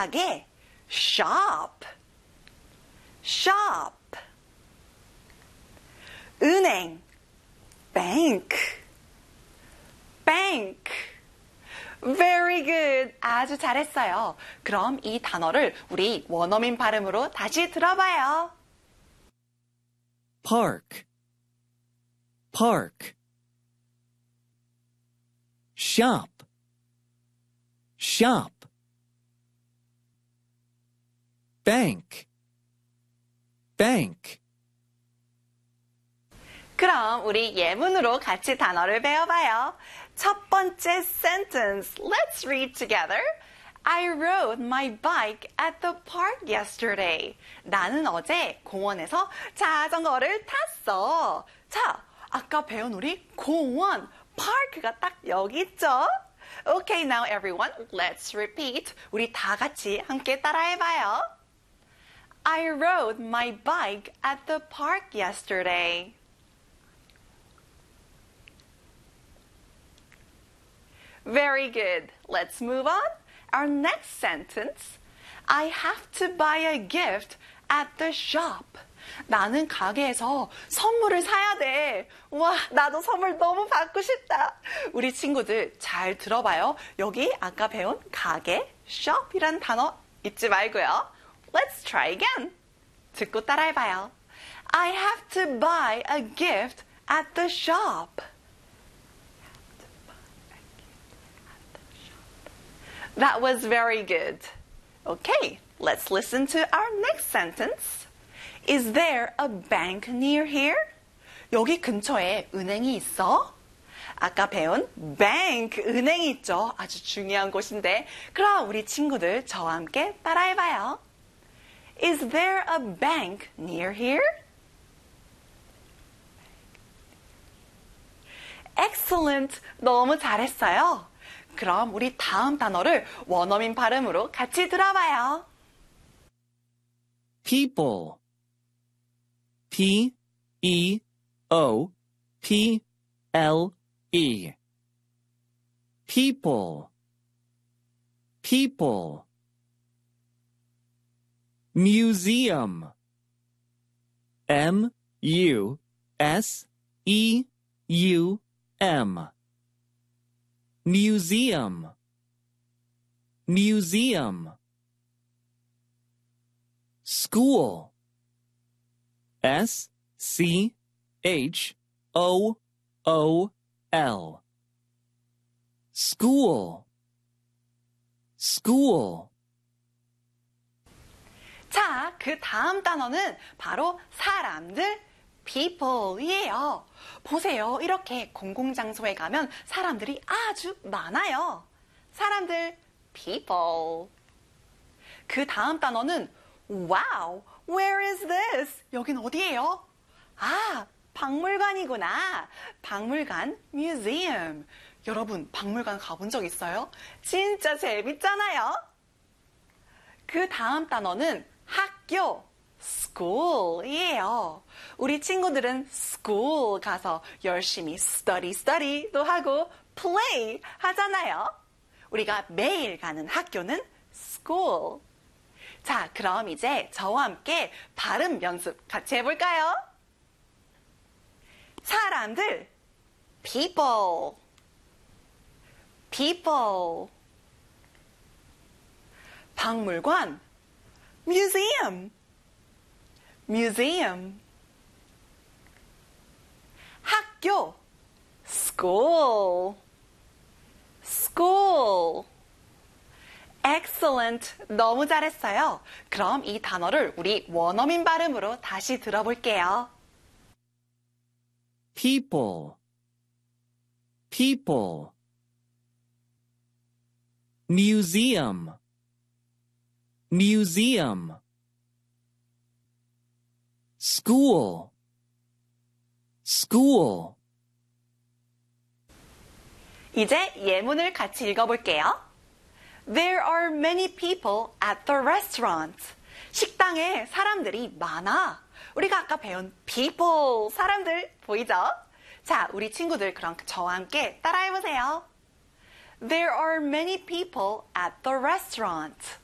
가게, shop. shop. 은행, bank. bank. Very good. 아주 잘했어요. 그럼 이 단어를 우리 원어민 발음으로 다시 들어봐요. park, park. shop, shop. bank, bank. 그럼 우리 예문으로 같이 단어를 배워봐요. 첫 번째 sentence. Let's read together. I rode my bike at the park yesterday. 나는 어제 공원에서 자전거를 탔어. 자, 아까 배운 우리 공원, park가 딱 여기 있죠? Okay, now everyone, let's repeat. 우리 다 같이 함께 따라해봐요. I rode my bike at the park yesterday. Very good. Let's move on. Our next sentence. I have to buy a gift at the shop. 나는 가게에서 선물을 사야 돼. 와, 나도 선물 너무 받고 싶다. 우리 친구들 잘 들어봐요. 여기 아까 배운 가게, shop이란 단어 잊지 말고요. Let's try again. 듣고 따라해봐요. I have to buy a gift at the shop. That was very good. Okay, let's listen to our next sentence. Is there a bank near here? 여기 근처에 은행이 있어? 아까 배운 bank, 은행이 있죠. 아주 중요한 곳인데 그럼 우리 친구들 저와 함께 따라해봐요. Is there a bank near here? Excellent! 너무 잘했어요. 그럼 우리 다음 단어를 원어민 발음으로 같이 들어봐요. people, P-E-O-P-L-E. people, people. museum, M-U-S-E-U-M. museum, museum. school, S-C-H-O-O-L. school, school. 자, 그 다음 단어는 바로 사람들, people이에요. 보세요. 이렇게 공공장소에 가면 사람들이 아주 많아요. 사람들, people. 그 다음 단어는 wow, where is this? 여긴 어디예요? 아, 박물관이구나. 박물관, museum. 여러분, 박물관 가본 적 있어요? 진짜 재밌잖아요. 그 다음 단어는 학교, school이에요. 우리 친구들은 school 가서 열심히 study도 하고 play 하잖아요. 우리가 매일 가는 학교는 school. 자, 그럼 이제 저와 함께 발음 연습 같이 해볼까요? 사람들, people, people. 박물관, museum, museum. 학교, school, school. Excellent. 너무 잘했어요. 그럼 이 단어를 우리 원어민 발음으로 다시 들어볼게요. people, people. museum, museum. school, school. 이제 예문을 같이 읽어볼게요. There are many people at the restaurant. 식당에 사람들이 많아. 우리가 아까 배운 people, 사람들 보이죠? 자, 우리 친구들 그럼 저와 함께 따라해보세요. There are many people at the restaurant.